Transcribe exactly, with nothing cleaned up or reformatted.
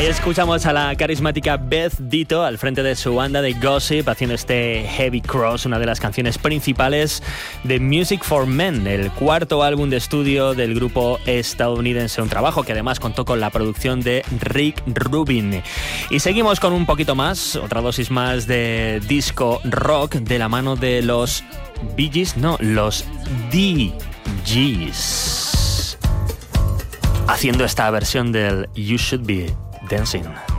Ahí escuchamos a la carismática Beth Ditto al frente de su banda de Gossip haciendo este Heavy Cross, una de las canciones principales de Music for Men, el cuarto álbum de estudio del grupo estadounidense, un trabajo que además contó con la producción de Rick Rubin. Y seguimos con un poquito más, otra dosis más de disco rock de la mano de los Bee Gees, no, los D Gs, haciendo esta versión del You Should Be Dancing.